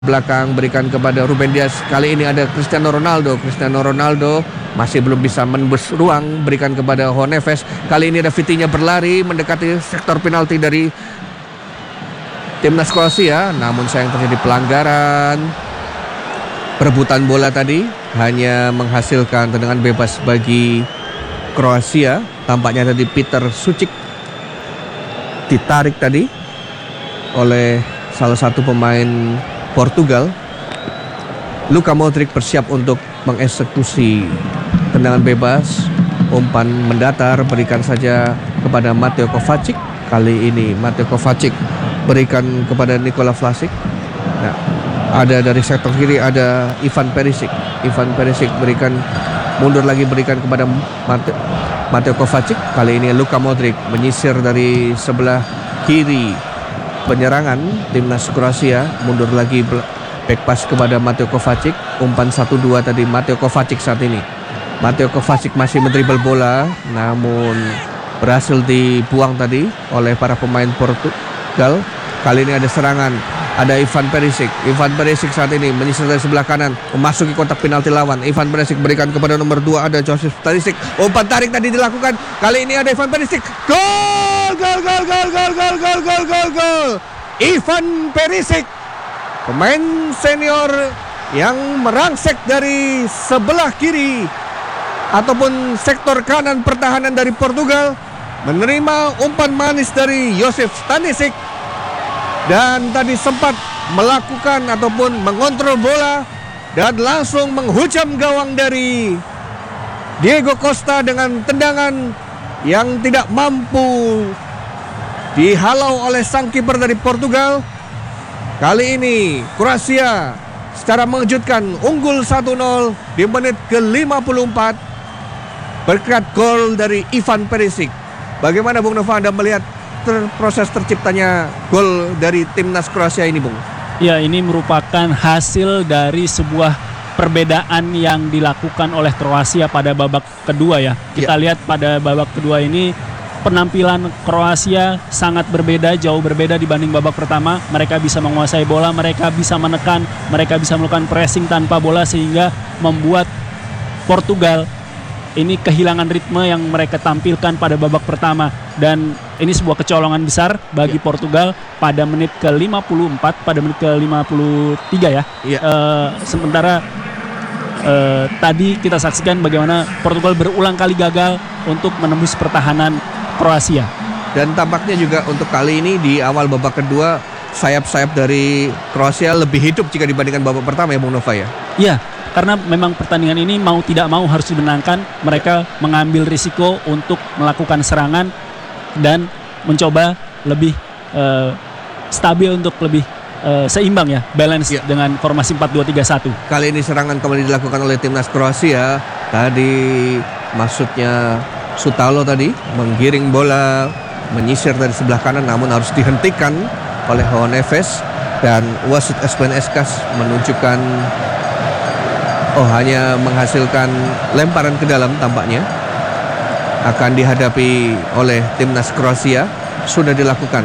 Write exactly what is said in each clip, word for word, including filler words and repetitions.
belakang berikan kepada Ruben Dias. Kali ini ada Cristiano Ronaldo. Cristiano Ronaldo masih belum bisa menembus ruang, berikan kepada João Neves. Kali ini ada Vitinha berlari mendekati sektor penalti dari timnas Kroasia, namun sayang terjadi pelanggaran. Perebutan bola tadi hanya menghasilkan tendangan bebas bagi Kroasia. Tampaknya tadi Petar Sučić ditarik tadi oleh salah satu pemain Portugal. Luka Modric bersiap untuk mengeksekusi tendangan bebas. Umpan mendatar, berikan saja kepada Mateo Kovacic. Kali ini Mateo Kovacic berikan kepada Nikola Vlasic. Nah, ada dari sektor kiri ada Ivan Perisic. Ivan Perisic berikan mundur lagi, berikan kepada Mateo, Mateo Kovacic. Kali ini Luka Modric menyisir dari sebelah kiri penyerangan timnas Kroasia, mundur lagi, back pass kepada Mateo Kovacic. Umpan satu dua tadi Mateo Kovacic saat ini. Mateo Kovacic masih mendribel bola, namun berhasil dibuang tadi oleh para pemain Portugal. Kali ini ada serangan, ada Ivan Perisic. Ivan Perisic saat ini menyisir dari sebelah kanan, memasuki kotak penalti lawan. Ivan Perisic berikan kepada nomor dua, ada Josip Stanisic. Umpan tarik tadi dilakukan. Kali ini ada Ivan Perisic. Gol! Gol, gol, gol, gol, gol, gol, gol, gol, gol. Ivan Perisic, pemain senior yang merangsek dari sebelah kiri ataupun sektor kanan pertahanan dari Portugal, menerima umpan manis dari Josip Stanisic dan tadi sempat melakukan ataupun mengontrol bola dan langsung menghujam gawang dari Diego Costa dengan tendangan yang tidak mampu dihalau oleh sang kiper dari Portugal. Kali ini Kroasia secara mengejutkan unggul satu nol di menit ke lima puluh empat berkat gol dari Ivan Perisic. Bagaimana Bung Nova Anda melihat ter proses terciptanya gol dari timnas Kroasia ini, Bung? Ya, ini merupakan hasil dari sebuah perbedaan yang dilakukan oleh Kroasia pada babak kedua ya. Kita ya. lihat pada babak kedua ini penampilan Kroasia sangat berbeda, jauh berbeda dibanding babak pertama. Mereka bisa menguasai bola, mereka bisa menekan, mereka bisa melakukan pressing tanpa bola sehingga membuat Portugal ini kehilangan ritme yang mereka tampilkan pada babak pertama. Dan ini sebuah kecolongan besar bagi ya. Portugal pada menit ke lima puluh empat, pada menit ke lima puluh tiga ya. ya. Uh, sementara uh, tadi kita saksikan bagaimana Portugal berulang kali gagal untuk menembus pertahanan Kroasia. Dan tampaknya juga untuk kali ini di awal babak kedua sayap-sayap dari Kroasia lebih hidup jika dibandingkan babak pertama ya Bung Nova ya. Iya, karena memang pertandingan ini mau tidak mau harus dimenangkan. Mereka mengambil risiko untuk melakukan serangan dan mencoba lebih uh, stabil untuk lebih uh, seimbang ya, balance ya. Dengan formasi empat dua tiga satu. Kali ini serangan kembali dilakukan oleh timnas Kroasia. Tadi maksudnya Sutalo tadi menggiring bola, menyisir dari sebelah kanan, namun harus dihentikan oleh João Neves. Dan wasit S P N S Kas menunjukkan oh hanya menghasilkan lemparan ke dalam, tampaknya akan dihadapi oleh timnas Kroasia. Sudah dilakukan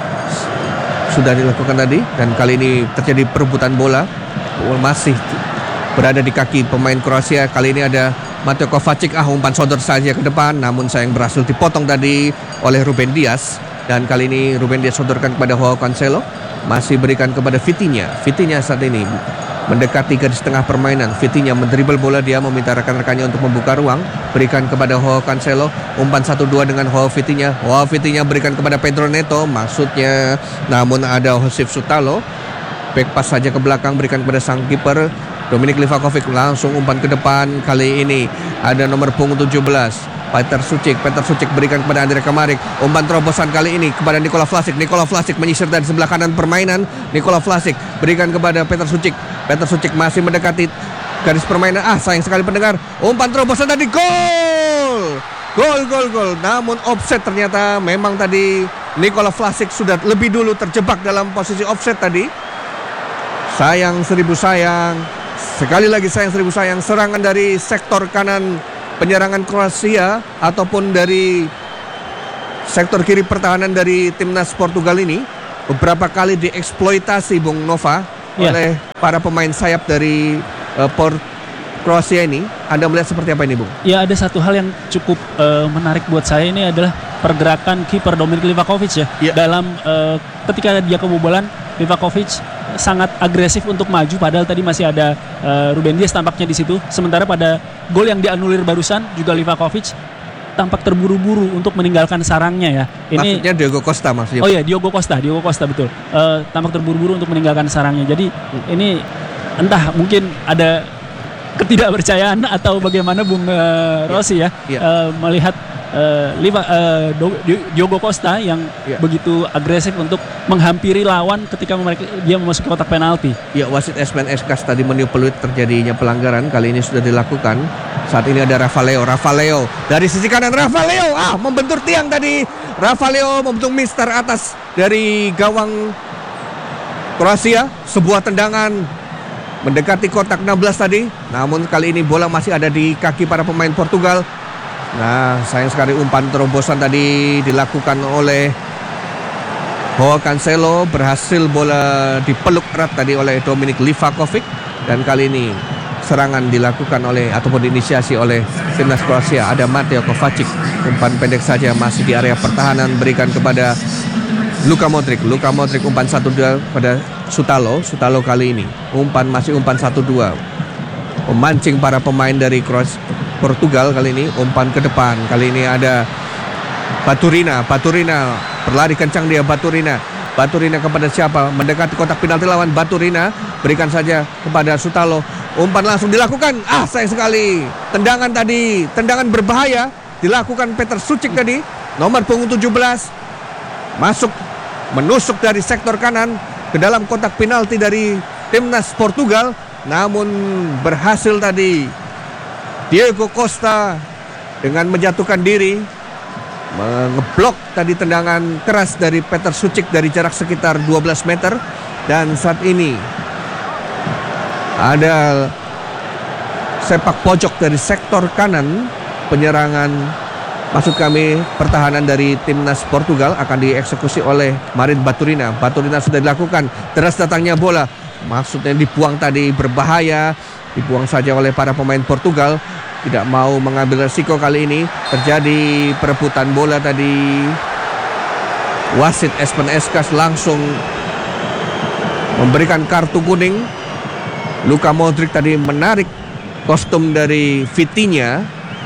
Sudah dilakukan tadi. Dan kali ini terjadi perebutan bola, masih berada di kaki pemain Kroasia. Kali ini ada Mateo Kovacic. Ah, umpan sodor saja ke depan, namun sayang berhasil dipotong tadi oleh Ruben Dias. Dan kali ini Ruben Dias sodorkan kepada João Cancelo. Masih berikan kepada Vitinha. Vitinha saat ini mendekati garis tengah permainan. Vitinha mendribel bola, dia meminta rekan-rekannya untuk membuka ruang. Berikan kepada João Cancelo. Umpan satu dua dengan João Vitinha. João Vitinha berikan kepada Pedro Neto, maksudnya, namun ada Josip Sutalo. Back pass saja ke belakang, berikan kepada sang kiper Dominik Livakovic. Langsung umpan ke depan. Kali ini ada nomor punggung tujuh belas Petar Sučić. Petar Sučić berikan kepada Andre Kramaric. Umpan terobosan kali ini kepada Nikola Vlasic. Nikola Vlasic menyisir dari sebelah kanan permainan. Nikola Vlasic berikan kepada Petar Sučić. Petar Sučić masih mendekati garis permainan. Ah, sayang sekali pendengar. Umpan terobosan tadi, gol! Gol, gol, gol. Namun offset ternyata. Memang tadi Nikola Vlasic sudah lebih dulu terjebak dalam posisi offset tadi. Sayang seribu sayang. Sekali lagi sayang seribu sayang. Serangan dari sektor kanan penyerangan Kroasia ataupun dari sektor kiri pertahanan dari timnas Portugal ini beberapa kali dieksploitasi Bung Nova Ya. oleh para pemain sayap dari uh, Port Kroasia ini. Anda melihat seperti apa ini, Bung? Ya, ada satu hal yang cukup uh, menarik buat saya ini adalah pergerakan kiper Dominik Livakovic ya. Ya. Dalam uh, ketika dia kebobolan, Livakovic sangat agresif untuk maju, padahal tadi masih ada uh, Ruben Dias tampaknya di situ. Sementara pada gol yang dianulir barusan juga Livakovic tampak terburu-buru untuk meninggalkan sarangnya ya. Ini Maksudnya Diogo Costa maksudnya. Oh iya, Diogo Costa, Diogo Costa betul. Uh, tampak terburu-buru untuk meninggalkan sarangnya. Jadi ini entah mungkin ada ketidakpercayaan atau bagaimana Bung uh, Rossi ya, Ya. uh, melihat uh, Liva, uh, Do- Diogo Costa yang Ya. begitu agresif untuk menghampiri lawan ketika mereka, dia memasuki kotak penalti. Ya, wasit Espen Eskas tadi meniup peluit terjadinya pelanggaran. Kali ini sudah dilakukan. Saat ini ada Rafaeleo, Rafaeleo dari sisi kanan, Rafaeleo ah membentur tiang tadi. Rafaeleo membentuk mister atas dari gawang Kroasia. Sebuah tendangan mendekati kotak enam belas tadi. Namun kali ini bola masih ada di kaki para pemain Portugal. Nah, sayang sekali umpan terobosan tadi dilakukan oleh Joao Cancelo. Berhasil bola dipeluk erat tadi oleh Dominik Livakovic. Dan kali ini serangan dilakukan oleh ataupun diinisiasi oleh timnas Kroasia. Ada Mateo Kovacic. Umpan pendek saja masih di area pertahanan, berikan kepada Luka Modric. Luka Modric umpan satu dua pada Sutalo. Sutalo kali ini umpan masih umpan satu dua. Memancing para pemain dari Kroasia, Portugal kali ini umpan ke depan. Kali ini ada Baturina. Baturina berlari kencang dia Baturina. Baturina kepada siapa? Mendekati kotak penalti lawan. Baturina berikan saja kepada Sutalo. Umpan langsung dilakukan. Ah, sayang sekali. Tendangan tadi, tendangan berbahaya dilakukan Petar Sucic tadi. Nomor punggung tujuh belas masuk menusuk dari sektor kanan ke dalam kotak penalti dari timnas Portugal. Namun berhasil tadi Diogo Costa dengan menjatuhkan diri, mengeblok tadi tendangan keras dari Petar Sucic dari jarak sekitar dua belas meter. Dan saat ini ada sepak pojok dari sektor kanan, penyerangan, maksud kami pertahanan dari timnas Portugal akan dieksekusi oleh Marin Baturina. Baturina sudah dilakukan, deras datangnya bola, maksudnya dibuang tadi, berbahaya, dibuang saja oleh para pemain Portugal. Tidak mau mengambil resiko kali ini. Terjadi perebutan bola tadi. Wasit Espen Eskas langsung memberikan kartu kuning. Luka Modric tadi menarik kostum dari Vitinha.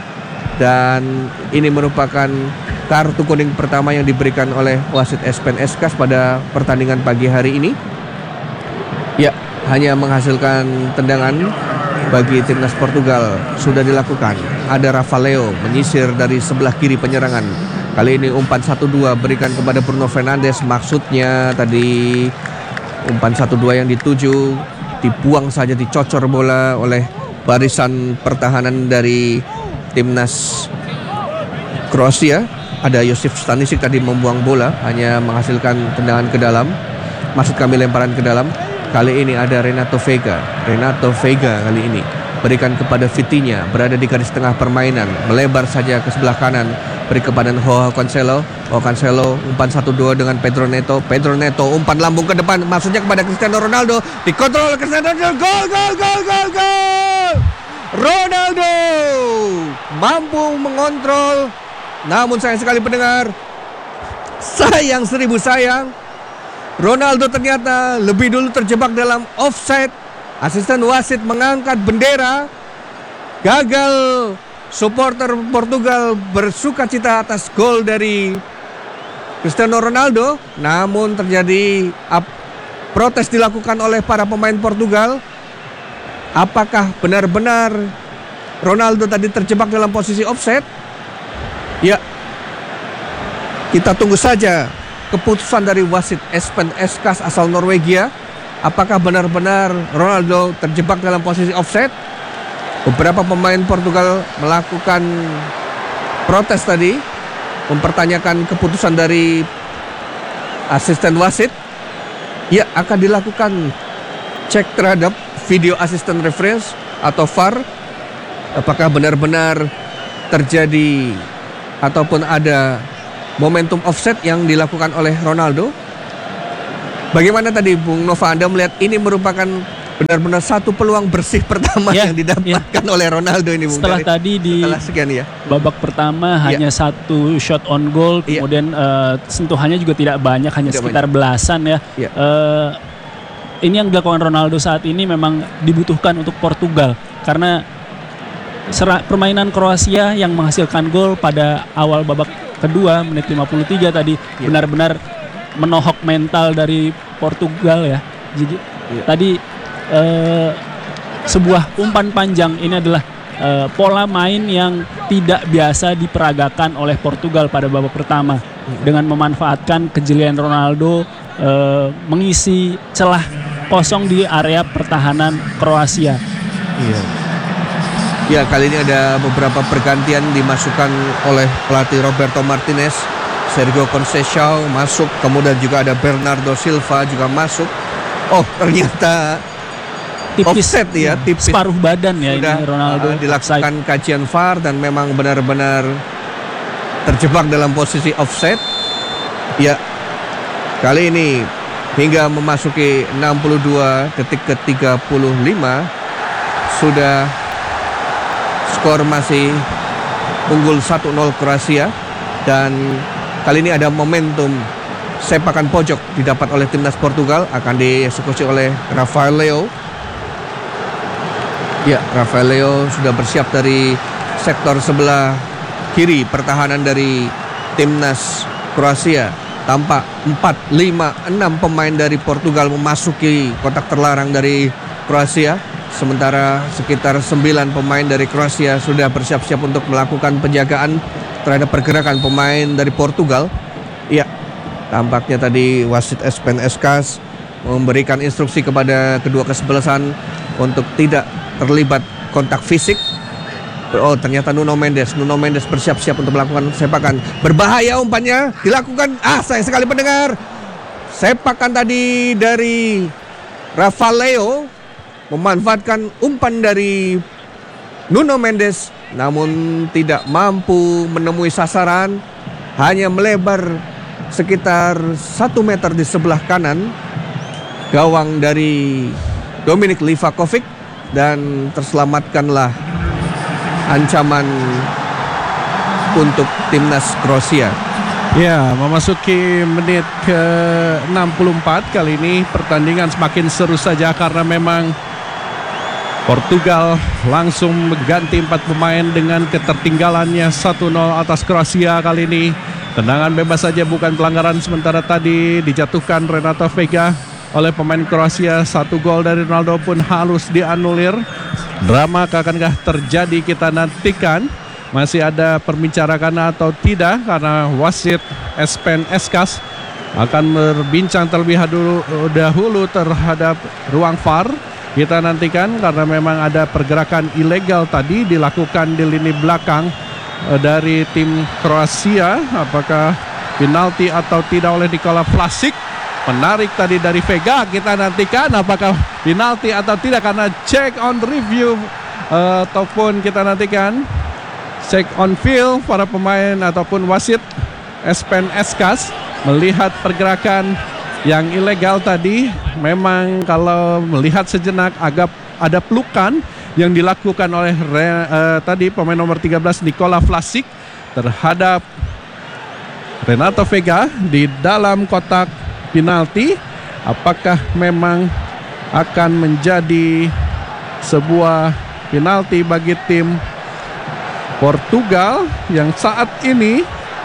Dan ini merupakan kartu kuning pertama yang diberikan oleh wasit Espen Eskas pada pertandingan pagi hari ini. Ya, hanya menghasilkan tendangan bagi timnas Portugal sudah dilakukan. Ada Rafaeleo menyisir dari sebelah kiri penyerangan. Kali ini umpan satu dua berikan kepada Bruno Fernandes. Maksudnya tadi umpan satu dua yang dituju, dibuang saja, dicocor bola oleh barisan pertahanan dari timnas Kroasia. Ada Josip Stanisic tadi membuang bola, hanya menghasilkan tendangan ke dalam. Maksud kami lemparan ke dalam. Kali ini ada Renato Veiga. Renato Veiga kali ini berikan kepada Vitinha, berada di garis tengah permainan, melebar saja ke sebelah kanan, beri kepada Joao Cancelo. Joao Cancelo umpan satu dua dengan Pedro Neto. Pedro Neto umpan lambung ke depan, maksudnya kepada Cristiano Ronaldo, dikontrol oleh Cristiano Ronaldo. Gol, gol, gol, gol, gol. Ronaldo mampu mengontrol, namun sayang sekali pendengar, sayang seribu sayang, Ronaldo ternyata lebih dulu terjebak dalam offside. Asisten wasit mengangkat bendera. Gagal supporter Portugal bersuka cita atas gol dari Cristiano Ronaldo. Namun terjadi up, protes dilakukan oleh para pemain Portugal. Apakah benar-benar Ronaldo tadi terjebak dalam posisi offside? Ya, kita tunggu saja keputusan dari wasit Espen Eskas asal Norwegia. Apakah benar-benar Ronaldo terjebak dalam posisi offside? Beberapa pemain Portugal melakukan protes tadi, mempertanyakan keputusan dari asisten wasit. Ya, akan dilakukan cek terhadap video assistant reference atau V A R. Apakah benar-benar terjadi ataupun ada momentum offset yang dilakukan oleh Ronaldo. Bagaimana tadi Bung Nova, Anda melihat ini merupakan benar-benar satu peluang bersih pertama Ya, yang didapatkan ya. oleh Ronaldo ini Bung. Setelah Dari- tadi di setelah sekian ya. babak pertama Iya. hanya satu shot on goal, Iya. kemudian eh, sentuhannya juga tidak banyak, hanya Tidak sekitar belasan ya. Iya. Eh, ini yang dilakukan Ronaldo saat ini memang dibutuhkan untuk Portugal karena sera- permainan Kroasia yang menghasilkan gol pada awal babak kedua menit lima puluh tiga tadi Iya. benar-benar menohok mental dari Portugal ya. Jadi Iya. tadi eh, sebuah umpan panjang ini adalah eh, pola main yang tidak biasa diperagakan oleh Portugal pada babak pertama dengan memanfaatkan kejelian Ronaldo eh, mengisi celah kosong di area pertahanan Kroasia. Iya. Ya, kali ini ada beberapa pergantian dimasukkan oleh pelatih Roberto Martinez. Sergio Conceição masuk, kemudian juga ada Bernardo Silva juga masuk. Oh, ternyata Tipis, offset ya, tipis. separuh badan ya Sudah ini Ronaldo. uh, dilakukan kajian V A R dan memang benar-benar terjebak dalam posisi offset. Ya, kali ini hingga memasuki enam puluh dua detik ke tiga puluh lima sudah skor masih unggul satu nol Kroasia, dan kali ini ada momentum sepakan pojok didapat oleh timnas Portugal, akan dieksekusi oleh Rafael Leo. Ya, Rafael Leo sudah bersiap dari sektor sebelah kiri pertahanan dari timnas Kroasia. Tampak empat, lima, enam pemain dari Portugal memasuki kotak terlarang dari Kroasia. Sementara sekitar sembilan pemain dari Kroasia sudah bersiap-siap untuk melakukan penjagaan terhadap pergerakan pemain dari Portugal. Ya, tampaknya tadi wasit Espen Eskas memberikan instruksi kepada kedua kesebelasan untuk tidak terlibat kontak fisik. Oh, ternyata Nuno Mendes Nuno Mendes bersiap-siap untuk melakukan sepakan. Berbahaya umpannya dilakukan. Ah, sayang sekali pendengar. Sepakan tadi dari Rafael Leo memanfaatkan umpan dari Nuno Mendes, namun tidak mampu menemui sasaran, hanya melebar sekitar satu meter di sebelah kanan gawang dari Dominik Livakovic, dan terselamatkanlah ancaman untuk timnas Kroasia. Ya, memasuki menit ke enam puluh empat, kali ini pertandingan semakin seru saja karena memang Portugal langsung mengganti empat pemain dengan ketertinggalannya satu nol atas Kroasia. Kali ini tendangan bebas saja, bukan pelanggaran, sementara tadi dijatuhkan Renato Vega oleh pemain Kroasia. Satu gol dari Ronaldo pun harus dianulir. Drama akankah terjadi, kita nantikan. Masih ada perbincangan atau tidak, karena wasit Espen Eskas akan berbincang terlebih dahulu, dahulu terhadap ruang V A R. Kita nantikan, karena memang ada pergerakan ilegal tadi dilakukan di lini belakang eh, dari tim Kroasia. Apakah penalti atau tidak oleh Nikola Vlasic? Menarik tadi dari Vega, kita nantikan apakah penalti atau tidak, karena check on review eh, ataupun kita nantikan check on field para pemain ataupun wasit Espen Eskas melihat pergerakan yang ilegal tadi. Memang kalau melihat sejenak agak ada pelukan yang dilakukan oleh re, uh, tadi pemain nomor tiga belas Nikola Vlasic terhadap Renato Vega di dalam kotak penalti. Apakah memang akan menjadi sebuah penalti bagi tim Portugal yang saat ini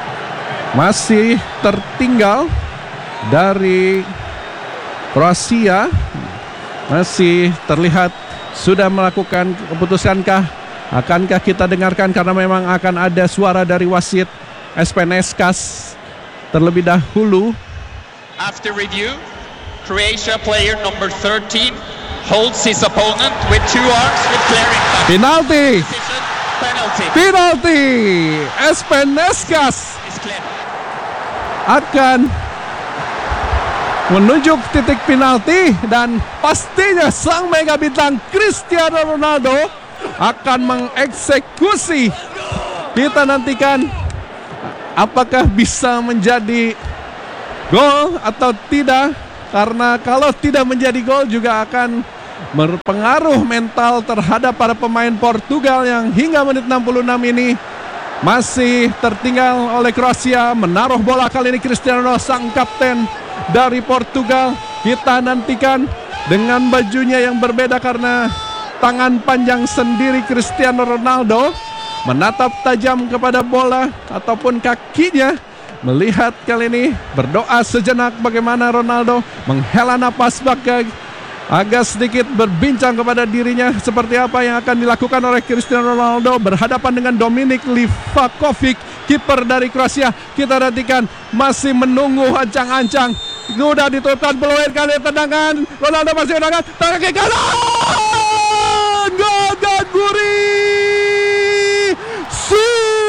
masih tertinggal dari Kroasia? Masih terlihat sudah melakukan keputusankah? Akankah kita dengarkan, karena memang akan ada suara dari wasit Espen Eskas terlebih dahulu. After review, Croatia player number thirteen holds his opponent with two arms with clearing back. Penalti, Decision, penalty penalti. Espen Eskas is clear. akan menunjuk titik penalti, dan pastinya sang mega bintang Cristiano Ronaldo akan mengeksekusi. Kita nantikan apakah bisa menjadi gol atau tidak. karena kalau tidak menjadi gol juga akan berpengaruh mental terhadap para pemain Portugal yang hingga menit enam puluh enam ini masih tertinggal oleh Kroasia. Menaruh bola kali ini Cristiano Ronaldo, sang kapten dari Portugal. Kita nantikan dengan bajunya yang berbeda karena tangan panjang sendiri Cristiano Ronaldo menatap tajam kepada bola ataupun kakinya, melihat kali ini berdoa sejenak bagaimana Ronaldo menghela napas bagai agak sedikit berbincang kepada dirinya seperti apa yang akan dilakukan oleh Cristiano Ronaldo berhadapan dengan Dominik Livakovic, kiper dari Kroasia. Kita nantikan, masih menunggu ancang-ancang. Sudah ditutup peluang kali tendangan. Ronaldo masih tendangan, tangan kiri kanan, gol Gaguri. Su,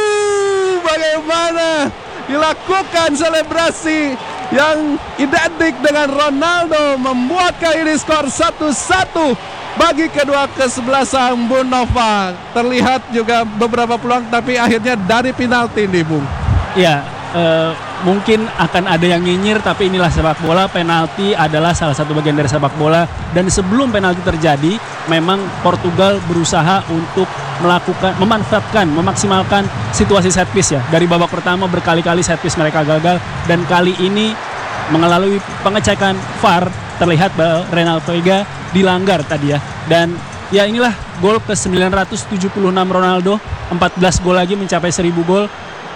bagaimana dilakukan selebrasi yang identik dengan Ronaldo, membuat kali ini skor satu satu bagi kedua kesebelasan Bunova. Terlihat juga beberapa peluang tapi akhirnya dari penalti nih, Bung. Ya, eh, mungkin akan ada yang nyinyir, tapi inilah sepak bola. Penalti adalah salah satu bagian dari sepak bola, dan sebelum penalti terjadi memang Portugal berusaha untuk melakukan, memanfaatkan, memaksimalkan situasi set piece ya. Dari babak pertama berkali-kali set piece mereka gagal, dan kali ini melalui pengecekan V A R terlihat bahwa Renato Veiga dilanggar tadi ya. Dan ya inilah gol ke sembilan ratus tujuh puluh enam Ronaldo, empat belas gol lagi mencapai seribu gol.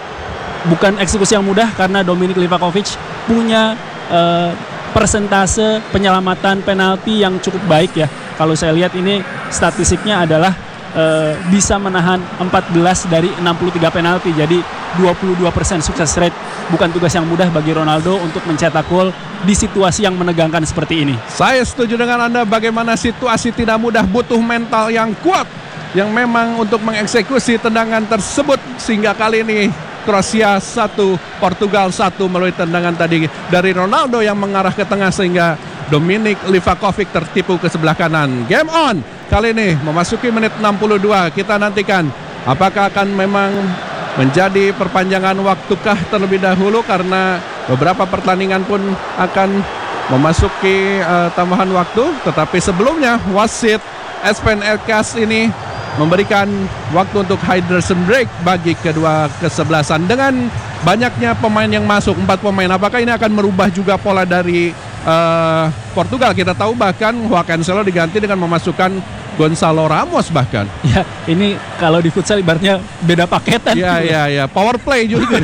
Bukan eksekusi yang mudah karena Dominik Livakovic punya uh, persentase penyelamatan penalti yang cukup baik ya. Kalau saya lihat ini statistiknya adalah uh, bisa menahan empat belas dari enam puluh tiga penalti. Jadi dua puluh dua persen sukses rate. Bukan tugas yang mudah bagi Ronaldo untuk mencetak gol di situasi yang menegangkan seperti ini. Saya setuju dengan Anda, bagaimana situasi tidak mudah, butuh mental yang kuat yang memang untuk mengeksekusi tendangan tersebut, sehingga kali ini Kroasia satu, Portugal satu melalui tendangan tadi dari Ronaldo yang mengarah ke tengah sehingga Dominik Livakovic tertipu ke sebelah kanan. Game on kali ini memasuki menit enam puluh dua. Kita nantikan apakah akan memang menjadi perpanjangan waktukah terlebih dahulu, karena beberapa pertandingan pun akan memasuki uh, tambahan waktu. Tetapi sebelumnya wasit Espen Elkas ini memberikan waktu untuk hydration break bagi kedua kesebelasan. Dengan banyaknya pemain yang masuk, empat pemain, apakah ini akan merubah juga pola dari uh, Portugal? Kita tahu bahkan Joao Cancelo diganti dengan memasukkan Gonzalo Ramos bahkan. Ya, ini kalau di futsal ibaratnya beda paketan. Ya, ya, ya, power play juga.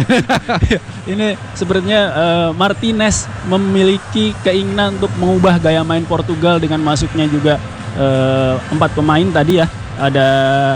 Ini sebenarnya uh, Martinez memiliki keinginan untuk mengubah gaya main Portugal dengan masuknya juga uh, empat pemain tadi ya. Ada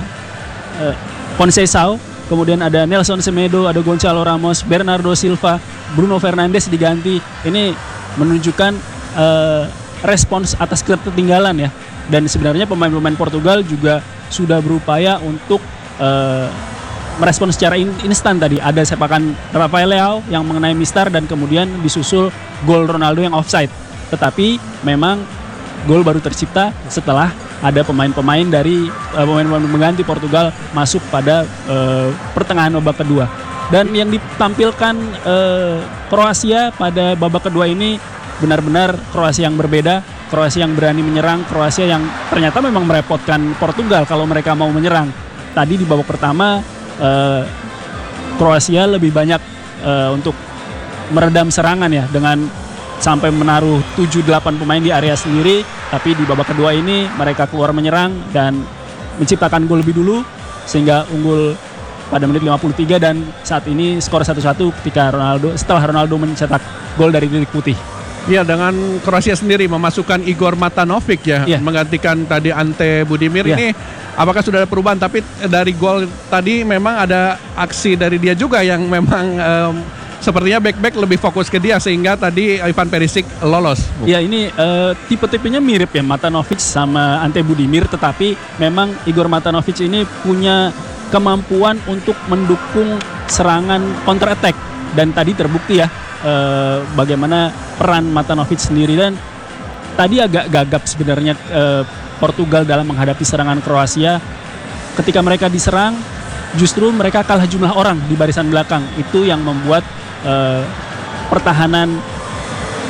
uh, Conceição, kemudian ada Nelson Semedo, ada Gonzalo Ramos, Bernardo Silva, Bruno Fernandes diganti. Ini menunjukkan uh, respons atas ketertinggalan ya. Dan sebenarnya pemain-pemain Portugal juga sudah berupaya untuk uh, merespon secara in- instan tadi. Ada sepakan Rafael Leao yang mengenai mistar dan kemudian disusul gol Ronaldo yang offside. Tetapi memang gol baru tercipta setelah ada pemain-pemain dari uh, pemain-pemain mengganti Portugal masuk pada uh, pertengahan babak kedua. Dan yang ditampilkan uh, Kroasia pada babak kedua ini benar-benar Kroasia yang berbeda, Kroasia yang berani menyerang, Kroasia yang ternyata memang merepotkan Portugal kalau mereka mau menyerang. Tadi di babak pertama uh, Kroasia lebih banyak uh, untuk meredam serangan ya, dengan sampai menaruh tujuh delapan pemain di area sendiri. Tapi di babak kedua ini mereka keluar menyerang dan menciptakan gol lebih dulu sehingga unggul pada menit lima puluh tiga, dan saat ini skor satu satu ketika Ronaldo setelah Ronaldo mencetak gol dari titik putih. Iya, dengan Kroasia sendiri memasukkan Igor Matanovic ya, ya. menggantikan tadi Ante Budimir. Ya. Ini apakah sudah ada perubahan? Tapi dari gol tadi memang ada aksi dari dia juga yang memang um, sepertinya back-back lebih fokus ke dia sehingga tadi Ivan Perisic lolos. Ya, ini uh, tipe-tipenya mirip ya, Matanovic sama Ante Budimir, tetapi memang Igor Matanovic ini punya kemampuan untuk mendukung serangan counter attack, dan tadi terbukti ya uh, bagaimana peran Matanovic sendiri. Dan tadi agak gagap sebenarnya uh, Portugal dalam menghadapi serangan Kroasia. Ketika mereka diserang justru mereka kalah jumlah orang di barisan belakang. Itu yang membuat Uh, pertahanan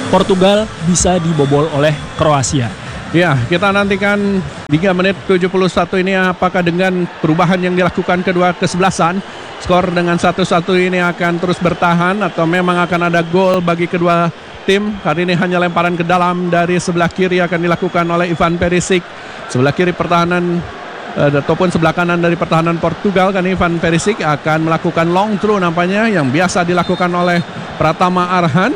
Portugal bisa dibobol oleh Kroasia. Ya, kita nantikan tiga menit tujuh puluh satu ini apakah dengan perubahan yang dilakukan kedua kesebelasan skor dengan satu satu ini akan terus bertahan atau memang akan ada gol bagi kedua tim. Kali ini hanya lemparan ke dalam dari sebelah kiri akan dilakukan oleh Ivan Perisic. Sebelah kiri pertahanan eh, ataupun sebelah kanan dari pertahanan Portugal kan Ivan Perisic akan melakukan long throw nampaknya yang biasa dilakukan oleh Pratama Arhan.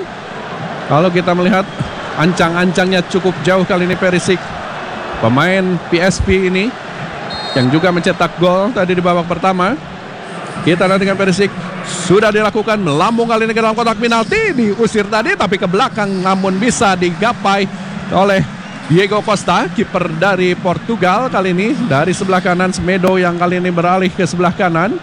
Kalau kita melihat ancang-ancangnya cukup jauh kali ini Perisic, pemain P S V ini yang juga mencetak gol tadi di babak pertama. Kita nantikan Perisic sudah dilakukan melambung kali ini ke dalam kotak penalti, diusir tadi tapi ke belakang namun bisa digapai oleh Diego Costa, kiper dari Portugal kali ini. Dari sebelah kanan Semedo yang kali ini beralih ke sebelah kanan.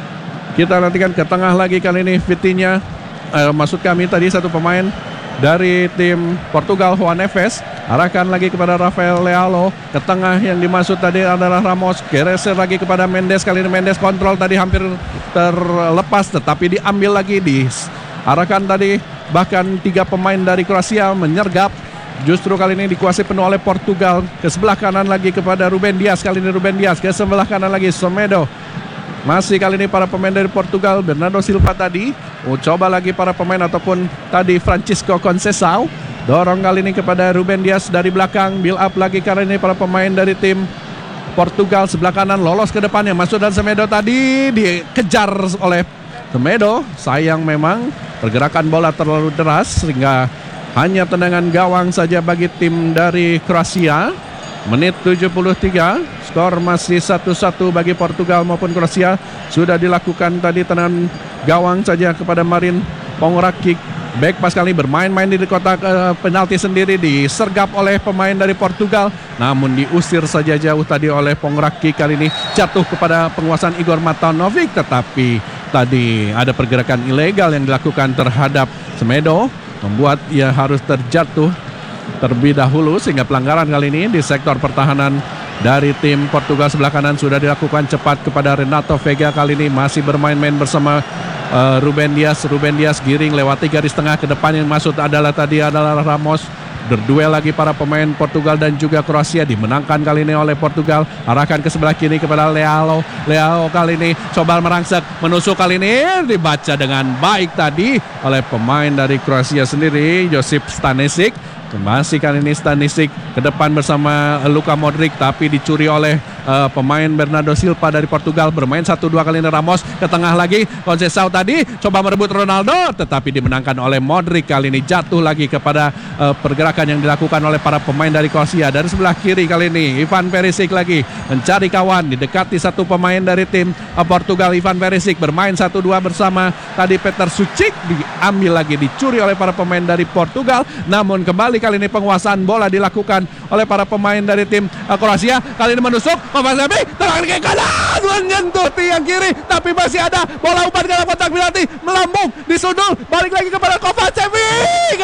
Kita nantikan ke tengah lagi kali ini Vitinha, eh, maksud kami tadi satu pemain dari tim Portugal, Juan Neves, arahkan lagi kepada Rafael Leao. Ke tengah yang dimaksud tadi adalah Ramos, geser lagi kepada Mendes. Kali ini Mendes kontrol tadi hampir terlepas tetapi diambil lagi, diarahkan tadi bahkan tiga pemain dari Kroasia menyergap. Justru kali ini dikuasai penuh oleh Portugal. Ke sebelah kanan lagi kepada Ruben Dias. Kali ini Ruben Dias ke sebelah kanan lagi Semedo. Masih kali ini para pemain dari Portugal, Bernardo Silva tadi. Oh, coba lagi para pemain ataupun tadi Francisco Conceição. Dorong kali ini kepada Ruben Dias dari belakang. Build up lagi kali ini para pemain dari tim Portugal. Sebelah kanan lolos ke depannya. Masuk dan Semedo tadi dikejar oleh Semedo. Sayang memang pergerakan bola terlalu deras sehingga hanya tendangan gawang saja bagi tim dari Kroasia. Menit tujuh puluh tiga, skor masih satu satu bagi Portugal maupun Kroasia. Sudah dilakukan tadi tendangan gawang saja kepada Marin Pongracic. Back pas kali bermain-main di kotak uh, penalti sendiri, disergap oleh pemain dari Portugal. Namun diusir saja jauh tadi oleh Pongracic. Kali ini jatuh kepada penguasaan Igor Matanovic. Tetapi tadi ada pergerakan ilegal yang dilakukan terhadap Semedo, membuat ia harus terjatuh terlebih dahulu sehingga pelanggaran kali ini di sektor pertahanan dari tim Portugal sebelah kanan sudah dilakukan cepat kepada Renato Veiga. Kali ini masih bermain-main bersama uh, Ruben Dias. Ruben Dias giring lewati garis tengah, ke depan yang masuk adalah tadi adalah Ramos. Berduel lagi para pemain Portugal dan juga Kroasia, dimenangkan kali ini oleh Portugal. Arahkan ke sebelah kiri kepada Leao. Leao kali ini coba merangsek, menusuk, kali ini dibaca dengan baik tadi oleh pemain dari Kroasia sendiri, Josip Stanisic. Masih kali ini Stanisic ke depan bersama Luka Modric, tapi dicuri oleh uh, pemain Bernardo Silva dari Portugal. Bermain satu dua kali ini Ramos ke tengah lagi. Conceição tadi coba merebut Ronaldo tetapi dimenangkan oleh Modric. Kali ini jatuh lagi kepada uh, pergerakan yang dilakukan oleh para pemain dari Kroasia. Dari sebelah kiri kali ini Ivan Perisic lagi mencari kawan, didekati satu pemain dari tim uh, Portugal. Ivan Perisic bermain satu dua bersama tadi Petar Sucic, diambil lagi, dicuri oleh para pemain dari Portugal. Namun kembali kali ini penguasaan bola dilakukan oleh para pemain dari tim uh, Kroasia. Kali ini menusuk, Kovacevic terangkan ke kanan, menyentuh tiang kiri, tapi masih ada bola umpan ke dalam kotak penalti, melambung, disundul, balik lagi kepada Kovacevic.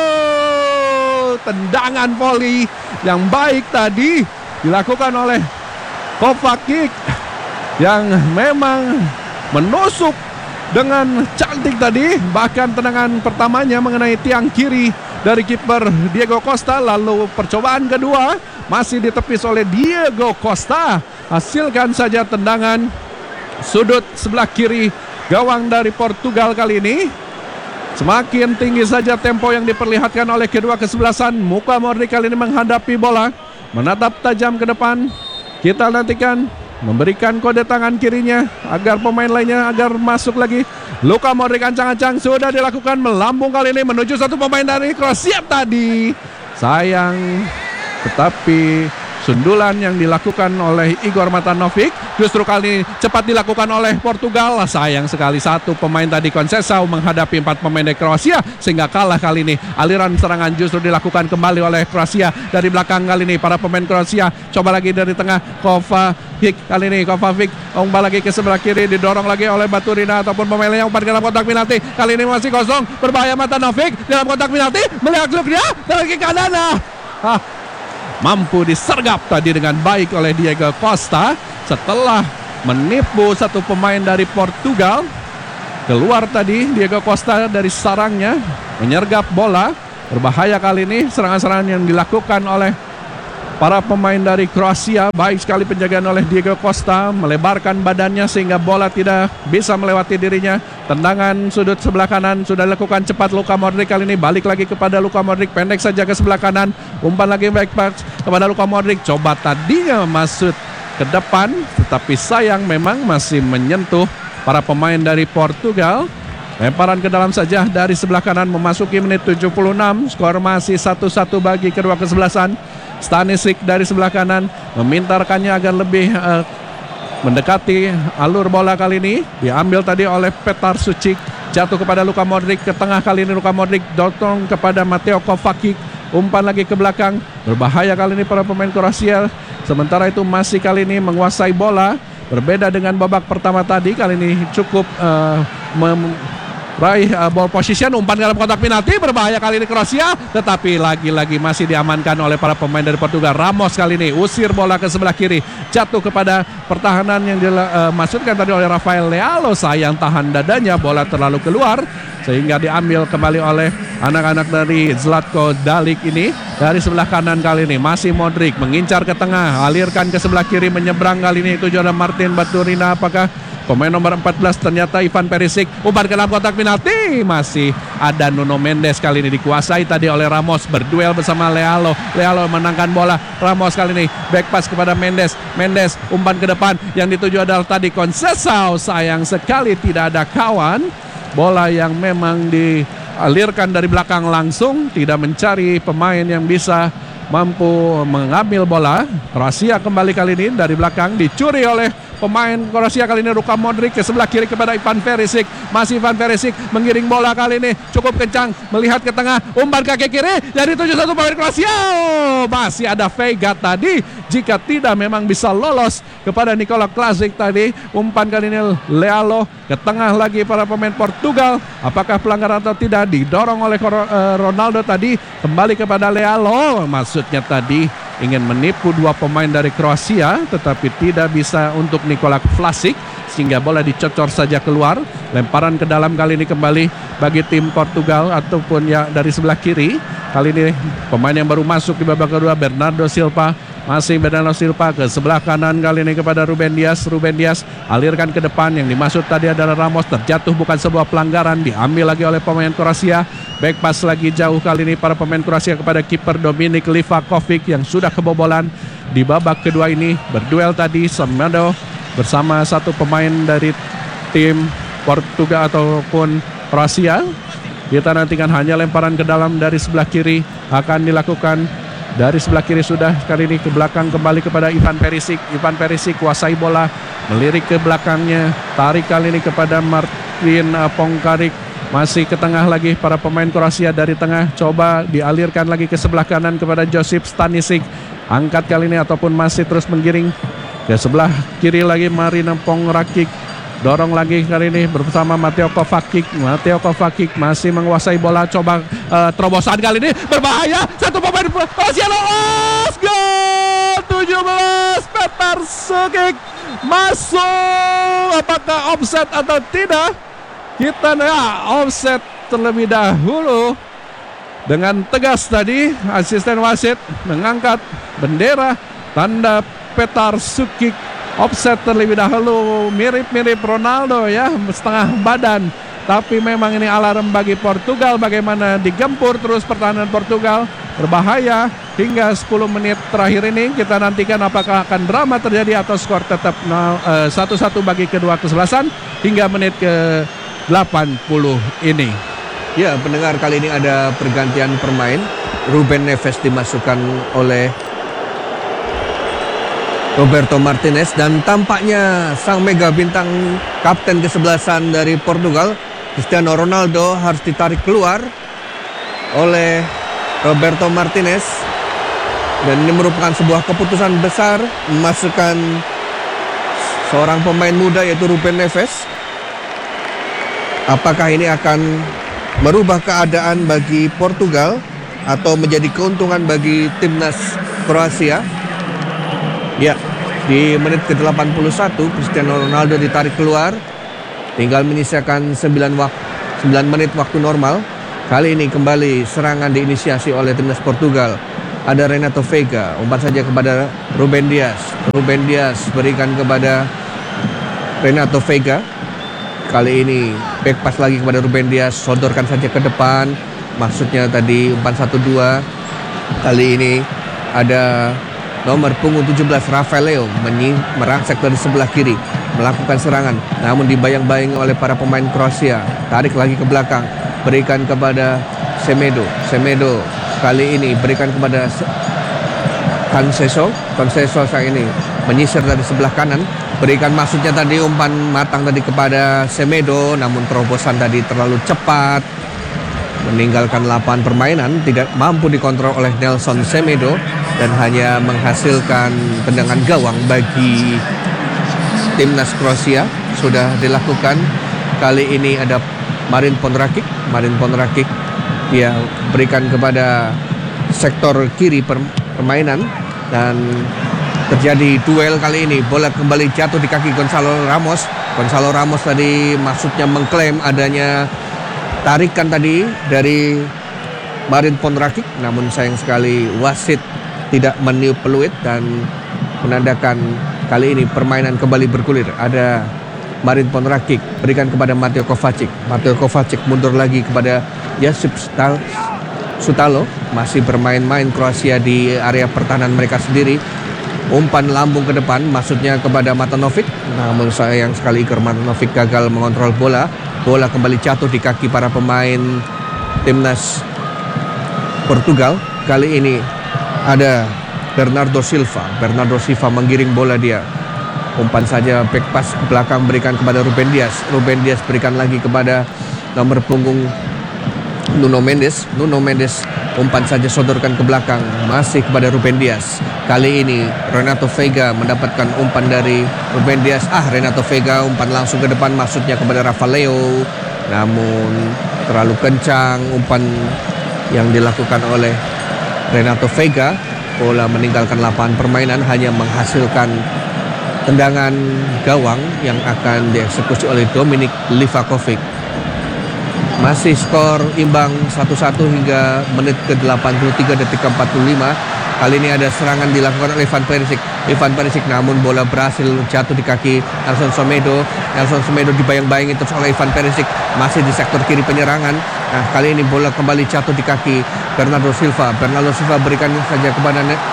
Oh, tendangan voli yang baik tadi dilakukan oleh Kovacic yang memang menusuk dengan cantik tadi. Bahkan tendangan pertamanya mengenai tiang kiri dari kiper Diego Costa. Lalu percobaan kedua masih ditepis oleh Diego Costa. Hasilkan saja tendangan sudut sebelah kiri gawang dari Portugal kali ini. Semakin tinggi saja tempo yang diperlihatkan oleh kedua kesebelasan. Luka Modric kali ini menghadapi bola, menatap tajam ke depan. Kita nantikan memberikan kode tangan kirinya agar pemain lainnya agar masuk lagi. Luka Modric ancang-ancang sudah dilakukan, melambung kali ini menuju satu pemain dari Kroasia tadi. Sayang, tetapi sundulan yang dilakukan oleh Igor Matanovic justru kali ini cepat dilakukan oleh Portugal. Sayang sekali satu pemain tadi Conceição menghadapi empat pemain dari Kroasia sehingga kalah kali ini. Aliran serangan justru dilakukan kembali oleh Kroasia dari belakang kali ini. Para pemain Kroasia coba lagi dari tengah, Kovacic kali ini. Kovacic umpan lagi ke sebelah kiri, didorong lagi oleh Baturina ataupun pemain yang umpan ke dalam kotak penalti. Kali ini masih kosong, berbahaya Matanovic dalam kotak penalti, melihat klub dia dari ke kanan. Ah, mampu disergap tadi dengan baik oleh Diego Costa setelah menipu satu pemain dari Portugal. Keluar tadi Diego Costa dari sarangnya, menyergap bola. Berbahaya kali ini serangan-serangan yang dilakukan oleh para pemain dari Kroasia. Baik sekali penjagaan oleh Diego Costa, melebarkan badannya sehingga bola tidak bisa melewati dirinya. Tendangan sudut sebelah kanan sudah dilakukan cepat Luka Modric kali ini. Balik lagi kepada Luka Modric, pendek saja ke sebelah kanan. Umpan lagi back pass kepada Luka Modric. Coba tadinya masuk ke depan, tetapi sayang memang masih menyentuh para pemain dari Portugal. Lemparan ke dalam saja dari sebelah kanan memasuki menit tujuh puluh enam. Skor masih satu satu bagi kedua kesebelasan. Stanisic dari sebelah kanan meminta rekannya agar lebih uh, mendekati alur bola kali ini. Diambil tadi oleh Petar Sucic, jatuh kepada Luka Modric. Ke tengah kali ini Luka Modric dorong kepada Mateo Kovacic. Umpan lagi ke belakang. Berbahaya kali ini para pemain Kroasia. Sementara itu masih kali ini menguasai bola. Berbeda dengan babak pertama tadi, kali ini cukup uh, meraih uh, ball position. Umpan dalam kotak penalti, berbahaya kali ini Kroasia, tetapi lagi-lagi masih diamankan oleh para pemain dari Portugal. Ramos kali ini usir bola ke sebelah kiri, jatuh kepada pertahanan yang dimaksudkan uh, tadi oleh Rafael Leao. Sayang tahan dadanya, bola terlalu keluar sehingga diambil kembali oleh anak-anak dari Zlatko Dalic ini. Dari sebelah kanan kali ini masih Modric mengincar ke tengah, alirkan ke sebelah kiri, menyeberang kali ini itu adalah Martin Baturina. Apakah pemain nomor empat belas ternyata Ivan Perisic? Umpan ke dalam kotak penalti, masih ada Nuno Mendes kali ini dikuasai tadi oleh Ramos, berduel bersama Leao. Leao menangkan bola, Ramos kali ini back pass kepada Mendes. Mendes umpan ke depan, yang dituju adalah tadi Conceição. Sayang sekali tidak ada kawan. Bola yang memang dialirkan dari belakang langsung, tidak mencari pemain yang bisa mampu mengambil bola. Kroasia kembali kali ini dari belakang, dicuri oleh pemain Kroasia kali ini Luka Modric ke sebelah kiri kepada Ivan Perisic. Masih Ivan Perisic mengiring bola kali ini cukup kencang, melihat ke tengah, umpan kaki kiri, jadi tujuh satu pemain Kroasia. Oh, masih ada Veiga tadi, jika tidak memang bisa lolos kepada Nikola Klasic tadi. Umpan kali ini Leao ke tengah lagi para pemain Portugal. Apakah pelanggaran atau tidak? Didorong oleh Ronaldo tadi, kembali kepada Leao. Maksudnya tadi ingin menipu dua pemain dari Kroasia, tetapi tidak bisa untuk Nikola Vlasic, sehingga bola dicocor saja keluar. Lemparan ke dalam kali ini kembali bagi tim Portugal ataupun ya dari sebelah kiri. Kali ini pemain yang baru masuk di babak kedua, Bernardo Silva. Masih Bernardo Silva ke sebelah kanan kali ini kepada Ruben Dias. Ruben Dias alirkan ke depan, yang dimaksud tadi adalah Ramos. Terjatuh, bukan sebuah pelanggaran, diambil lagi oleh pemain Kroasia. Back pass lagi jauh kali ini para pemain Kroasia kepada kiper Dominik Livakovic yang sudah kebobolan di babak kedua ini. Berduel tadi Semedo bersama satu pemain dari tim Portugal ataupun Kroasia. Kita nantikan hanya lemparan ke dalam dari sebelah kiri akan dilakukan. Dari sebelah kiri sudah, kali ini ke belakang kembali kepada Ivan Perisic. Ivan Perisic kuasai bola, melirik ke belakangnya, tarik kali ini kepada Martin Pongkarik. Masih ke tengah lagi para pemain Kroasia dari tengah, coba dialirkan lagi ke sebelah kanan kepada Josip Stanisic. Angkat kali ini ataupun masih terus menggiring ke sebelah kiri lagi Marina Pongkarik. Dorong lagi kali ini bersama Mateo Kovacic. Mateo Kovacic masih menguasai bola. Coba uh, terobosan kali ini berbahaya. Satu pemain Kroasia lolos. Gol tujuh belas. Petar Sucic masuk. Apakah offset atau tidak? Kita ya offset terlebih dahulu. Dengan tegas tadi asisten wasit mengangkat bendera tanda Petar Sucic. Offset terlebih dahulu, mirip-mirip Ronaldo ya, setengah badan. Tapi memang ini alarm bagi Portugal, bagaimana digempur terus pertahanan Portugal. Berbahaya hingga sepuluh menit terakhir ini. Kita nantikan apakah akan drama terjadi atau skor tetap satu satu bagi kedua kesebelasan hingga menit ke delapan puluh ini. Ya, pendengar, kali ini ada pergantian pemain. Ruben Neves dimasukkan oleh Roberto Martinez, dan tampaknya sang mega bintang kapten kesebelasan dari Portugal, Cristiano Ronaldo, harus ditarik keluar oleh Roberto Martinez. Dan ini merupakan sebuah keputusan besar, memasukkan seorang pemain muda yaitu Ruben Neves. Apakah ini akan merubah keadaan bagi Portugal atau menjadi keuntungan bagi timnas Kroasia? Ya, di menit ke delapan puluh satu Cristiano Ronaldo ditarik keluar. Tinggal menyisakan sembilan, wak- sembilan menit waktu normal. Kali ini kembali serangan diinisiasi oleh timnas Portugal. Ada Renato Veiga, umpan saja kepada Ruben Dias. Ruben Dias berikan kepada Renato Veiga. Kali ini back pass lagi kepada Ruben Dias, sodorkan saja ke depan. Maksudnya tadi umpan satu dua. Kali ini ada nomor punggung tujuh belas Rafael Leo merangsek dari sebelah kiri, melakukan serangan, namun dibayang-bayangi oleh para pemain Kroasia. Tarik lagi ke belakang, berikan kepada Semedo. Semedo kali ini berikan kepada Conceição. Conceição saat ini menyisir dari sebelah kanan, berikan maksudnya tadi umpan matang tadi kepada Semedo, namun terobosan tadi terlalu cepat, meninggalkan lapangan permainan, tidak mampu dikontrol oleh Nelson Semedo dan hanya menghasilkan tendangan gawang bagi timnas Kroasia. Sudah dilakukan. Kali ini ada Marin Pondrakic. Marin Pondrakic dia berikan kepada sektor kiri permainan dan terjadi duel kali ini. Bola kembali jatuh di kaki Gonzalo Ramos. Gonzalo Ramos tadi maksudnya mengklaim adanya tarikan tadi dari Marin Pondrakic, namun sayang sekali wasit tidak meniup peluit dan menandakan kali ini permainan kembali bergulir. Ada Marin Pondrakic berikan kepada Mateo Kovacic. Mateo Kovacic mundur lagi kepada Josip Sutalo. Masih bermain-main Kroasia di area pertahanan mereka sendiri. Umpan lambung ke depan, maksudnya kepada Matanovic, namun sayang sekali Igor Matanovic gagal mengontrol bola. Bola kembali jatuh di kaki para pemain timnas Portugal. Kali ini ada Bernardo Silva. Bernardo Silva menggiring bola dia. Umpan saja back pass ke belakang, berikan kepada Ruben Dias. Ruben Dias berikan lagi kepada nomor punggung Nuno Mendes. Nuno Mendes umpan saja sodorkan ke belakang, masih kepada Ruben Dias. Kali ini Renato Veiga mendapatkan umpan dari Ruben Dias. Ah, Renato Veiga umpan langsung ke depan, maksudnya kepada Rafael Leo, namun terlalu kencang umpan yang dilakukan oleh Renato Veiga. Bola meninggalkan lapangan permainan, hanya menghasilkan tendangan gawang yang akan dieksekusi oleh Dominik Livakovic. Masih skor imbang satu satu hingga menit ke delapan puluh tiga detik ke empat puluh lima. Kali ini ada serangan dilakukan oleh Ivan Perisic. Ivan Perisic namun bola berhasil jatuh di kaki Nelson Semedo. Nelson Semedo dibayang-bayangi terus oleh Ivan Perisic, masih di sektor kiri penyerangan. Nah, kali ini bola kembali jatuh di kaki Bernardo Silva. Bernardo Silva berikan saja kepada net.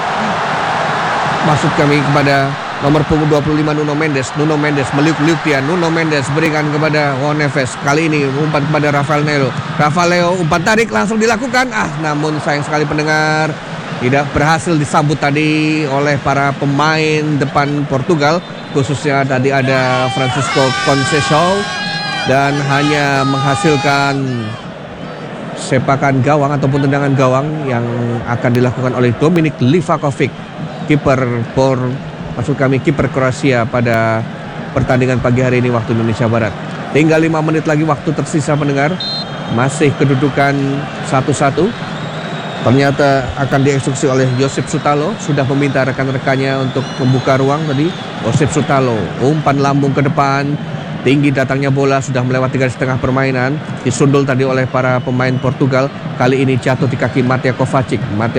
Maksud kami kepada nomor punggung dua puluh lima Nuno Mendes. Nuno Mendes meliuk-liuk dia. Nuno Mendes berikan kepada Juan Neves. Kali ini umpan kepada Rafael Leo. Rafael Leo umpan tarik langsung dilakukan. Ah, namun sayang sekali pendengar, tidak berhasil disambut tadi oleh para pemain depan Portugal. Khususnya tadi ada Francisco Conceição, dan hanya menghasilkan sepakan gawang ataupun tendangan gawang yang akan dilakukan oleh Dominik Livakovic, kiper por maksud kami kiper Kroasia pada pertandingan pagi hari ini waktu Indonesia Barat. Tinggal lima menit lagi waktu tersisa pendengar. Masih kedudukan satu satu. Ternyata akan dieksekusi oleh Josip Sutalo. Sudah meminta rekan-rekannya untuk membuka ruang tadi. Josip Sutalo umpan lambung ke depan. Tinggi datangnya bola, sudah melewati garis tengah permainan. Disundul tadi oleh para pemain Portugal. Kali ini jatuh di kaki Mateo Kovacic. Mateo